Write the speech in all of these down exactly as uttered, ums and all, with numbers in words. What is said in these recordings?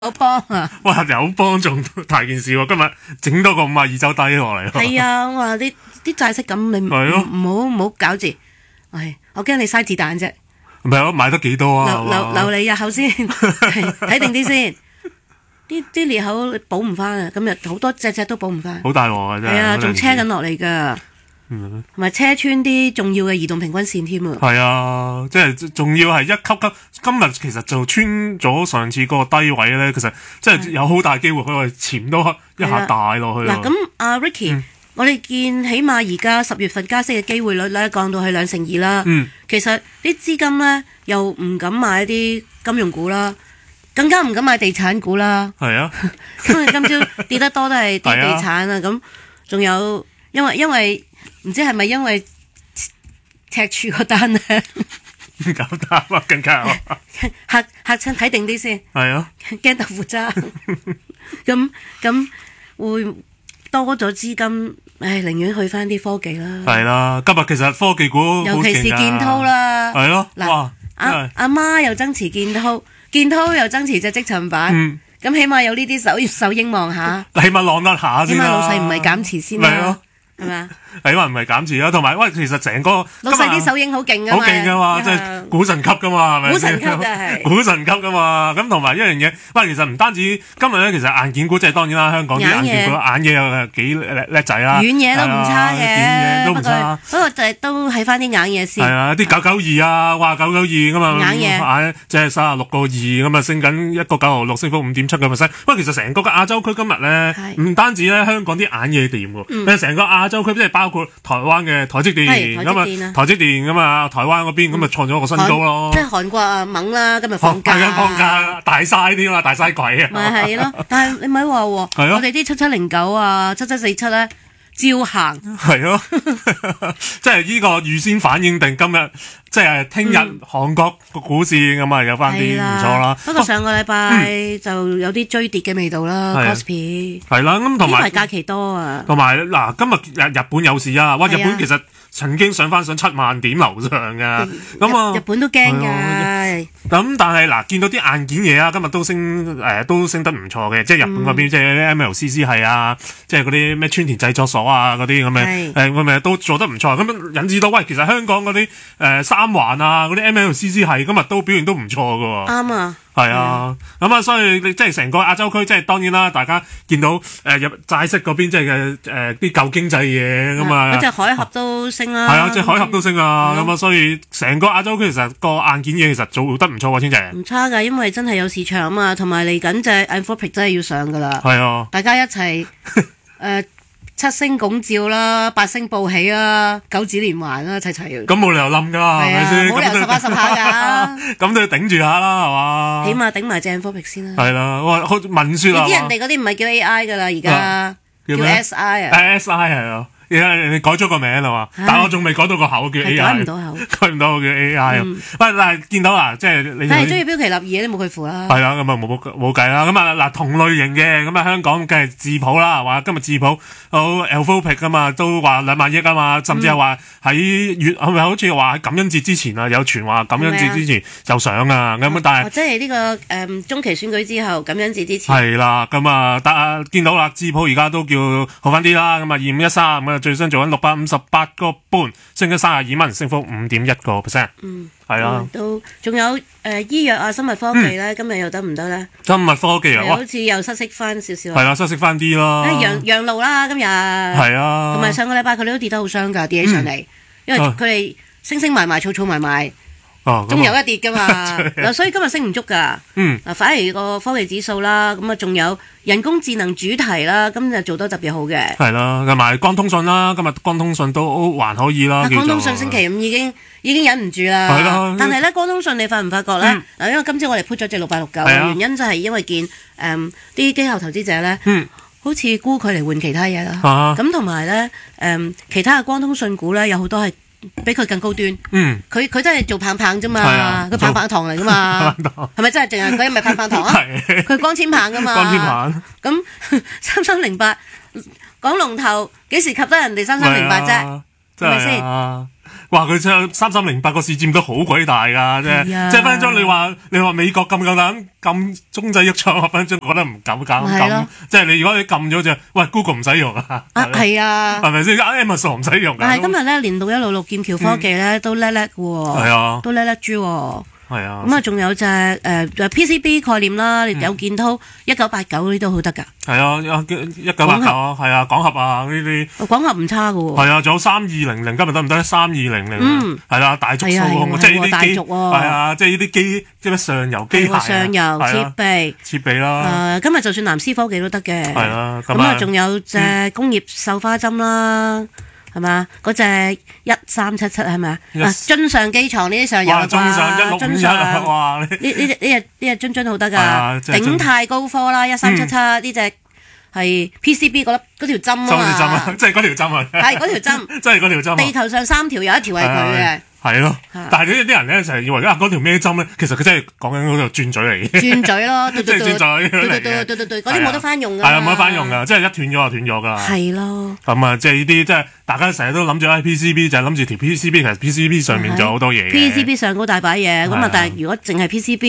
有幫啊！ 哇，有幫仲大件事喎！今日整多個五十二周低落嚟。 係啊，我話啲啲債息咁，你唔唔好唔好搞住。係，我驚你嘥子彈啫。 唔係我買得幾多啊？ 留留留你日後先，睇定啲先。啲啲裂口你補唔翻啊！今日好多隻隻都補唔翻。 好大鑊啊！真係。 係啊，仲車緊落嚟㗎。 同埋車穿啲重要嘅移動平均線添啊！ 係啊，即係仲要係一級級。今日其實就穿咗上次嗰個低位咧，其實即係有好大機會佢係潛多一下大落去。 嗱，咁阿 Ricky，、嗯、我哋見起碼而家十月份加息嘅機會率咧降到去兩成二啦。 嗯， 其實啲資金咧又唔敢買啲金融股啦，更加唔敢買地產股啦。 係啊， 因為今朝跌得多都係啲地產啊，咁仲有因為因為。唔知係咪因為赤柱嗰單咧？ 唔夠膽啊！更加嚇嚇親睇定啲先。 係啊， 驚豆腐渣。咁咁會多咗資金，唉，寧願去翻啲科技啦。 係啦，今日其實科技股尤其是建滔啦。 係咯， 嗱，阿阿媽又增持建滔，建滔又增持隻積層板。 嗯， 咁起碼有呢啲手手英望下。 起碼浪得下先啦。 起碼老細唔係減持先啦。係嘛？ 起碼唔係減持啦，同埋喂，其實成個老細啲手影好勁噶嘛， 好勁噶嘛，即係股神級噶嘛，係咪？ 股神級嘅係股神級噶嘛。咁同埋一樣嘢，喂，其實唔單止今日咧，其實硬件股即係當然啦，香港啲硬件股，硬嘢又幾叻叻仔啦， 軟嘢都唔差嘅， 軟嘢都唔差。 不過就係都喺翻啲硬嘢先。 係啊，啲九九二啊，哇，九九二咁嘛， 硬嘢， 即係三十六個二咁啊，升緊一個九毫六，升幅五點七個 percent。喂，其實成個嘅亞洲區今日咧，唔單止咧香港啲硬嘢掂喎，其實成個亞洲區即係包括台灣嘅台積電咁啊，台積電咁啊，台灣嗰邊咁啊創咗個新高咯。 即係韓國啊猛啦，今日放假。 放假大嘥啲嘛，大嘥鬼啊！ 咪係咯，但係你咪話喎，我哋啲七七零九啊，七七四七咧照行。 係咯，即係呢個預先反映定今日，即係聽日韓國個股市咁啊有翻啲唔錯啦。 不過上個禮拜就有啲追跌嘅味道啦 ，Kospi。 係啦，咁同埋假期多啊。 同埋嗱，今日日日本有事啊！哇，日本其實曾經上翻上七萬點樓上㗎，咁啊， 日本都驚㗎。 咁但係嗱，見到啲硬件嘢啊，今日都升誒，都升得唔錯嘅，即係日本嗰邊即係 M L C C 係啊，即係嗰啲咩川田製作所啊嗰啲咁嘅誒，咁咪都做得唔錯，咁引致到喂，其實香港嗰啲誒三環啊嗰啲 M L C C 係今日都表現都唔錯㗎喎。 啱啊！ 係啊，咁啊，所以你即係成個亞洲區，即係當然啦，大家見到誒入債息嗰邊即係嘅誒啲舊經濟嘢咁啊， 嗰隻海峽都升啦， 係啊，隻海峽都升啊，咁啊，所以成個亞洲區其實個硬件嘢其實做得唔錯喎，千姐。 唔差㗎，因為真係有市場啊嘛，同埋嚟緊隻 Anthropic 真係要上㗎啦。 係啊， 大家一齊誒。七星拱照啦，八星報喜啦，九子連環啦，齊齊。 咁冇理由冧㗎，係咪先？ 冇理由十下十下㗎。 咁都要頂住下啦，係嘛？ 起碼頂埋正 Anthropic 先啦。 係啦，哇，好文書啊！ 你知人哋嗰啲唔係叫 A I 㗎啦，而家叫 S I 啊。 S I 係啊。你改咗個名啦嘛，但係我仲未改到個口叫 A I， 改唔到口， 改唔到叫 A I 啊！不過但係見到啊，即係你係中意標奇立異都冇佢符啦。 係啦，咁啊冇冇冇計啦！咁啊嗱，同類型嘅咁啊香港梗係智譜啦，話今日智譜好 Anthropic 啊嘛，都話兩萬億啊嘛，甚至係話喺月係咪好似話喺感恩節之前啊，有傳話感恩節之前就上啊咁啊，但係即係呢個誒中期選舉之後感恩節之前係啦，咁啊但係見到啦，智譜而家都叫好翻啲啦，咁啊二五一三咁啊。最新做緊六百五十八個半，升咗三十二蚊，升幅五點一個 percent。嗯，係啦。 都仲有誒醫藥啊、生物科技咧，今日又得唔得咧？ 生物科技啊， 好似又失色翻少少。 係啦，失色翻啲咯。 誒羊羊路啦，今日。係啊。同埋上個禮拜佢哋都跌得好傷㗎，跌起上嚟，因為佢哋升升埋埋、儲儲埋埋。哦，仲有一跌噶嘛，嗱，所以今日升唔足噶，嗯，嗱，反而個科技指數啦，咁啊，仲有人工智能主題啦，今日做得特別好嘅， 係啦，同埋光通訊啦，今日光通訊都還可以啦， 光通訊星期五已經已經忍唔住啦，係啦，但係咧光通訊你發唔發覺咧？嗱、嗯，因為今朝我哋 put 咗隻六八六九，原因就係因為見誒啲機構投資者咧，嗯，好似沽佢嚟換其他嘢啦，咁同埋咧誒其他嘅光通訊股咧有好多係。比佢更高端，嗯，佢佢真係做棒棒啫嘛，佢棒棒糖嚟噶嘛，係咪真係淨係佢唔係棒棒糖啊？佢光纖棒噶嘛， 光纖棒。 咁三三零八講龍頭幾時及得人哋三三零八啫？係咪先？ 哇！佢真係三三零八個市佔都好鬼大㗎，即係即係分分鐘你話你話美國咁夠膽咁中制喐槍，分分鐘覺得唔敢敢咁，即係你如果你撳咗隻，喂 Google 唔使用啊， 係啊， 係咪先 ？Amazon 唔使用㗎。 但係今日咧，連到一路六劍橋科技咧都叻叻嘅喎，係啊，都叻叻豬喎。係啊，咁啊，仲有隻誒 P C B 概念啦，你有建滔一九八九嗰啲都好得㗎。係啊，一九八九啊，係啊，廣核啊呢啲。 廣核唔差㗎喎。係啊，仲有三二零零，今日得唔得？三二零零，嗯，係啦，大族數控，即係呢啲機，係啊，即係呢啲機，即係上游機械、 上游設備、 設備啦。 誒，今日就算藍思科技都得嘅。 係啦， 咁啊，仲有隻工業繡花針啦。係嘛？嗰隻一三七七係咪啊？津上機床呢啲上游啦， 津上一六五一啊！哇！呢呢呢隻呢隻呢隻津津好得㗎，鼎泰高科啦，一三七七呢隻係 P C B 嗰粒嗰條針啊嘛， 即係嗰條針啊， 係嗰條針， 即係嗰條針。 地球上三條有一條係佢嘅。 係咯，但係呢啲人咧成日以為啊嗰條咩針咧，其實佢真係講緊嗰條轉嘴嚟嘅。轉嘴咯， 即係轉嘴對對對對對，嗰啲冇得翻用㗎。 係啊，冇得翻用㗎，即係一斷咗就斷咗㗎。 係咯。 咁啊，即係呢啲即係大家成日都諗住啊 P C B 就係諗住條 P C B，其實 P C B 上面仲有好多嘢。 P C B 上高大把嘢，咁啊，但係如果淨係 P C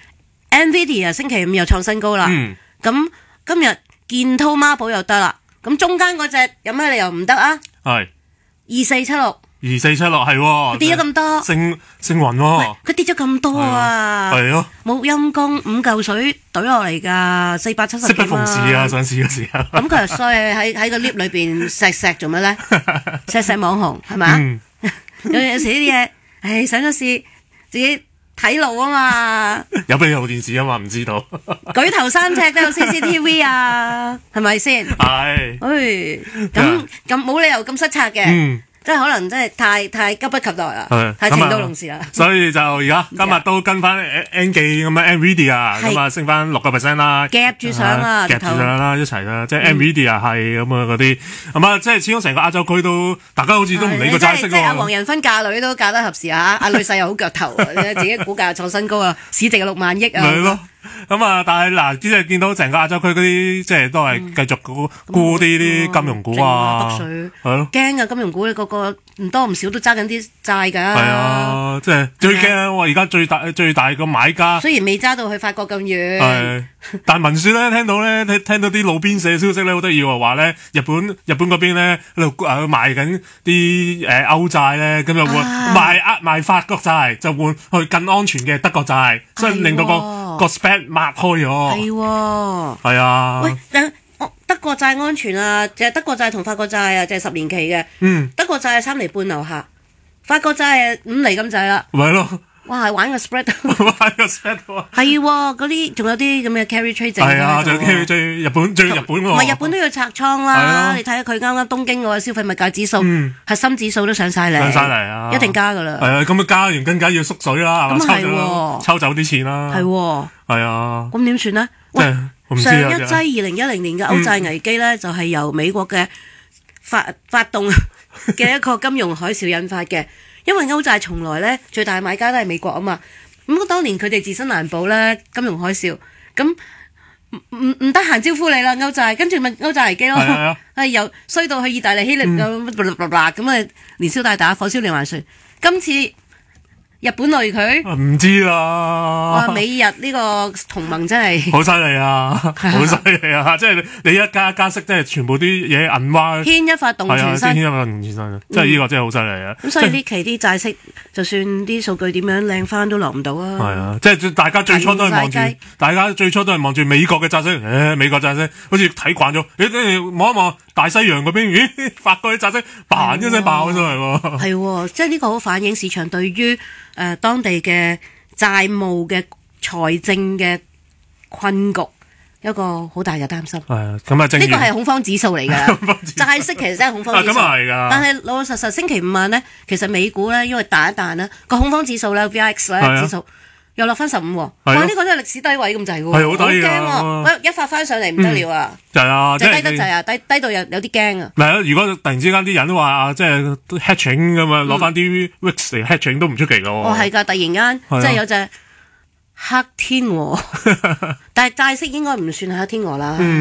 B，Nvidia 星期五又創新高啦。咁今日建滔孖寶又得啦，咁中間嗰隻有咩理由唔得啊？係二四七六。 二四七六係喎， 跌咗咁多， 星星雲喎， 佢跌咗咁多啊， 係咯，冇陰公五嚿水懟落嚟㗎，四百七十幾蚊。 識不逢時啊，上市嗰時啊， 咁佢又衰喺喺個 lift 裏邊錫錫做乜咧？錫錫網紅係咪？有有時呢啲嘢，唉上咗市自己睇路啊嘛， 有俾你部電視啊嘛，唔知道。 舉頭三尺都有 C C T V 啊，係咪先？係。誒，咁咁冇理由咁失策嘅。即係可能真係太太急不及待啦，太情到濃時啦。 所以就而家今日都跟翻 N 記咁樣 Nvidia 咁啊升翻六個 percent 啦， 夾住上啊， 夾住上啦一齊啦，即係 Nvidia 係咁啊嗰啲，咁啊即係始終成個亞洲區都大家好似都唔理個債息喎。 即係阿黃仁勳嫁女都嫁得合時啊，阿女婿又好腳頭，自己股價創新高啊，市值六萬億啊。 係咯。咁啊，但係嗱，即係見到成個亞洲區嗰啲，即係都係繼續沽沽啲啲金融股啊， 北水係咯，驚啊！金融股你個個唔多唔少都揸緊啲債㗎。係啊，即係最驚我而家最大最大個買家。 雖然未揸到去法國咁遠，係， 但係聞説咧，聽到咧，聽聽到啲路邊社消息咧，好得意喎，話咧日本日本嗰邊咧喺度誒賣緊啲誒歐債咧，咁就換賣呃賣法國債，就換去更安全嘅德國債，所以令到個個 spread 擘開咗，係喎，係啊。 喂，但德國債安全啊，就係德國債同法國債啊，就係十年期嘅。嗯，德國債係三厘半樓下，法國債係五厘咁滯啦。咪咯，哇，係玩個 spread， 玩個 spread 喎。係喎， 嗰啲仲有啲咁嘅 carry trade 剩。 係啊，仲有 carry trade，日本最日本喎。 唔係日本都要拆倉啦，你睇下佢啱啱東京嗰個消費物價指數，核心指數都上晒嚟， 上晒嚟啊， 一定加㗎啦。 係啊，咁啊加完更加要縮水啦，係嘛？抽走抽走啲錢啦。係喎。係啊。咁點算呢？喂，上一劑二零一零年嘅歐債危機咧，就係由美國嘅發發動嘅一個金融海嘯引發嘅。因為歐債從來咧最大買家都係美國啊嘛。咁當年佢哋自身難保咧，金融海嘯，咁唔唔唔得閒招呼你啦歐債，跟住咪歐債危機咯。係由衰到去意大利希臘咁咁啊，連消帶打，火燒連環船。今次日本累佢唔知啦。 哇！美日呢個同盟真係好犀利啊，好犀利啊！即係你一加加息，即係全部啲嘢銀蛙牽一發動全身， 牽一發動全身，即係呢個真係好犀利啊！ 咁所以呢期啲債息，就算啲數據點樣靚翻都落唔到啊！ 係啊，即係大家最初都係望住，大家最初都係望住美國嘅債息，誒美國債息好似睇慣咗，你你望一望大西洋嗰邊，咦法國啲債息嘭一聲爆咗出嚟喎！ 係喎，即係呢個好反映市場對於誒、呃、當地嘅債務嘅財政嘅困局，一個好大嘅擔心。係咁啊，呢個係恐慌指數嚟㗎。債息其實真係恐慌指數。咁啊係㗎。但係老老實實星期五晚咧，其實美股咧因為彈一彈啦，個恐慌指數咧 V I X 咧指數又落翻十五喎。哇！呢個真係歷史低位咁滯㗎喎。係好低㗎。好驚喎！一發翻上嚟唔得了啊！就係啊，即係低得滯啊，低低到有有啲驚啊。 唔係啊，如果突然之間啲人都話啊，即係 hatching 咁啊，攞翻啲 wix 嚟 hatching 都唔出奇㗎喎。 哦，係㗎，突然間即係有隻黑天鵝，但係債息應該唔算係黑天鵝啦。嗯，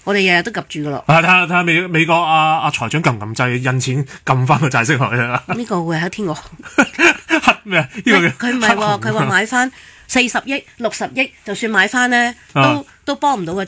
我哋日日都及住噶咯。 睇下睇下美美國阿阿財長撳唔撳掣印錢撳翻個債息落去啊！ 呢個會喺天鵝黑咩？呢個佢唔係喎，佢話買翻四十億、六十億，就算買翻咧，都都幫唔到個債。